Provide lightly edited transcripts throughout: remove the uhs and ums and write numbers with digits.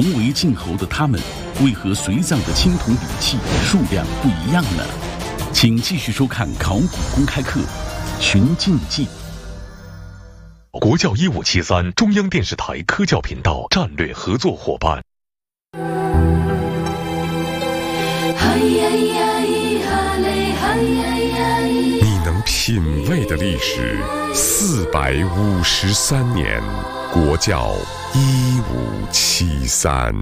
同为晋侯的他们，为何随葬的青铜礼器数量不一样呢？请继续收看考古公开课《寻晋记》。 国教1573中央电视台科教频道战略合作伙伴。 你能品味的历史453年，国教1573。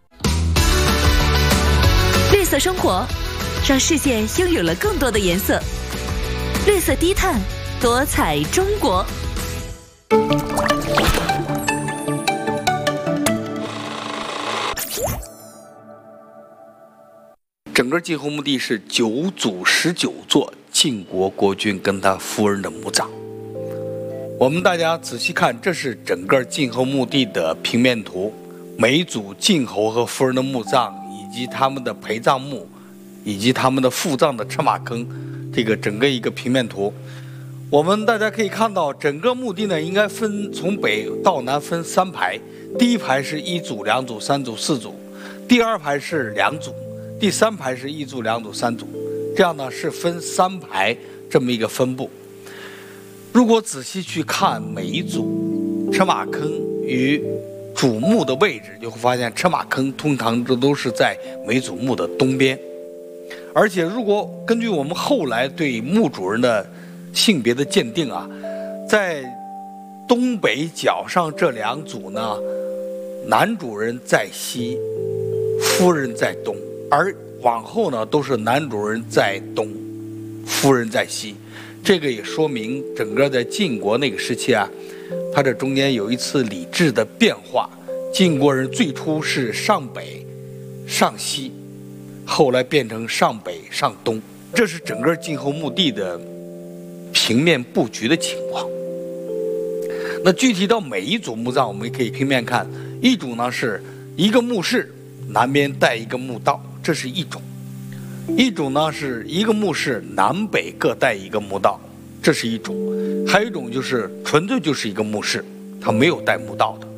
绿色生活，让世界拥有了更多的颜色。绿色低碳，多彩中国。 整个晋侯墓地是9组19座晋国国君跟他夫人的墓葬。我们大家仔细看，这是整个晋侯墓地的平面图，每一组晋侯和夫人的墓葬，以及他们的陪葬墓，以及他们的副葬的车马坑，这个整个一个平面图。我们大家可以看到，整个墓地呢应该分从北到南分3排，第一排是1组、2组、3组、4组，第二排是2组，第3排是1组、2组、3组，这样呢是分3排这么一个分布。如果仔细去看每一组车马坑与主墓的位置，就会发现车马坑通常都是在每组墓的东边。而且如果根据我们后来对墓主人的性别的鉴定啊，在东北角上这2组呢，男主人在西，夫人在东，而往后呢都是男主人在东，夫人在西。这个也说明整个在晋国那个时期啊，它这中间有一次礼制的变化。晋国人最初是上北上西，后来变成上北上东。这是整个晋侯墓地的平面布局的情况。那具体到每一组墓葬，我们也可以平面看。一组呢是一个墓室，南边带一个墓道，这是一种；一种呢是一个墓室，南北各带一个墓道，这是一种；还有一种就是纯粹就是一个墓室，它没有带墓道的。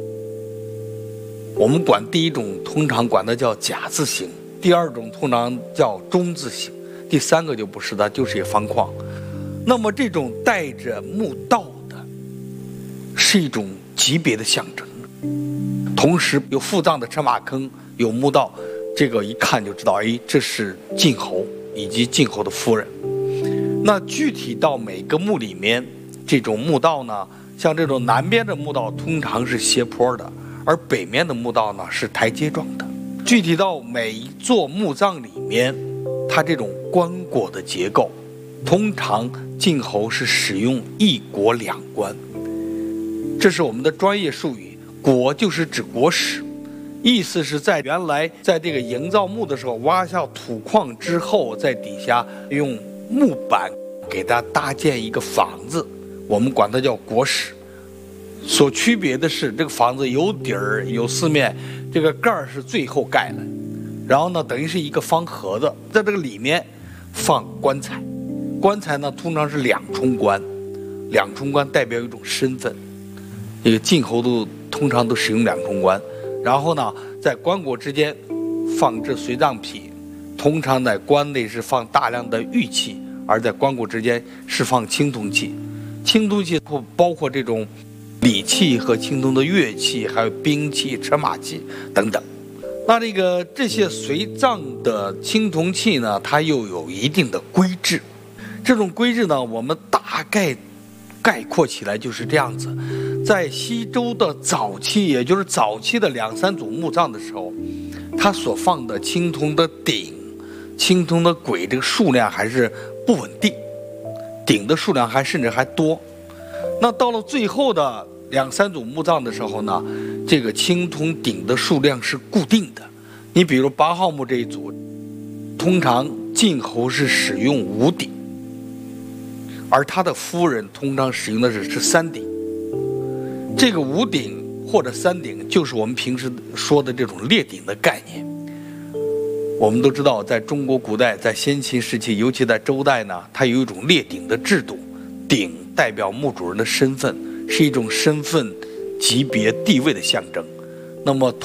我们管第一种通常管它叫甲字形，第二种通常叫中字形，第3个就不是，它就是一个方框。那么这种带着墓道的是一种级别的象征，同时有副葬的车马坑，有墓道，这个一看就知道，这是晋侯以及晋侯的夫人。那具体到每个墓里面，这种墓道呢，像这种南边的墓道通常是斜坡的，而北面的墓道呢是台阶状的。具体到每一座墓葬里面，它这种棺椁的结构，通常晋侯是使用1椁2棺，这是我们的专业术语。椁就是指椁室，意思是在原来在这个营造墓的时候，挖下土矿之后，在底下用木板给它搭建一个房子，我们管它叫椁室。所区别的是，这个房子有底儿有4面，这个盖儿是最后盖的，然后呢等于是一个方盒子，在这个里面放棺材。棺材呢通常是2重棺，2重棺代表一种身份。这个晋侯通常都使用2重棺，然后呢在棺椁之间放置随葬品，通常在棺内是放大量的玉器，而在棺椁之间是放青铜器。青铜器包括这种礼器和青铜的乐器，还有兵器、车马器等等。那这些随葬的青铜器呢，它又有一定的规制。这种规制呢，我们大概概括起来就是这样子。在西周的早期，也就是早期的2、3组墓葬的时候，它所放的青铜的鼎、青铜的簋，这个数量还是不稳定，鼎的数量甚至还多。那到了最后的2、3组墓葬的时候呢，这个青铜鼎的数量是固定的。你比如8号墓这一组，通常晋侯是使用5鼎，而他的夫人通常使用的是3鼎。这个5鼎或者3鼎，就是我们平时说的这种列鼎的概念。我们都知道，在中国古代，在先秦时期，尤其在周代呢，它有一种列鼎的制度。鼎代表墓主人的身份，是一种身份、级别、地位的象征。那么